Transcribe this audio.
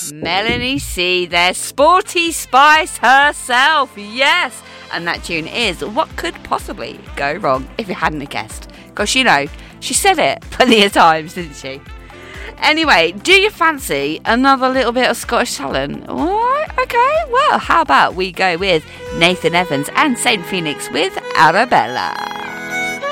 Melanie C, their Sporty Spice herself, yes. And that tune is What Could Possibly Go Wrong, if you hadn't guessed. Because, you know, she said it plenty of times, didn't she? Anyway, do you fancy another little bit of Scottish talent? Alright, okay, well, how about we go with Nathan Evans and Saint Phoenix with Arabella.